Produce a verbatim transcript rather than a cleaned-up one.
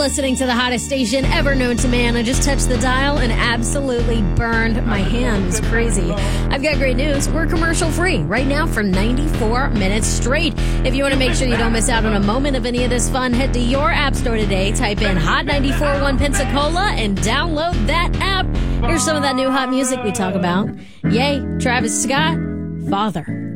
listening to the hottest station ever known to man. I just touched the dial and absolutely burned my hand. It was crazy. I've got great news. We're commercial free right now for ninety-four minutes straight. If you want to make sure you don't miss out on a moment of any of this fun, head to your app store today, type in Hot ninety-four point one Pensacola, and download that app. Here's some of that new hot music we talk about. Yay, Travis Scott, Father.